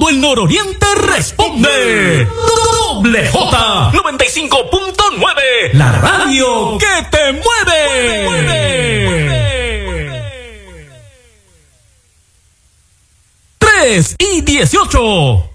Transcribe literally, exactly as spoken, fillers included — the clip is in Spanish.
todo el nororiente responde. Doble J noventa y cinco punto nueve, la radio que te mueve. mueve, mueve. tres y dieciocho.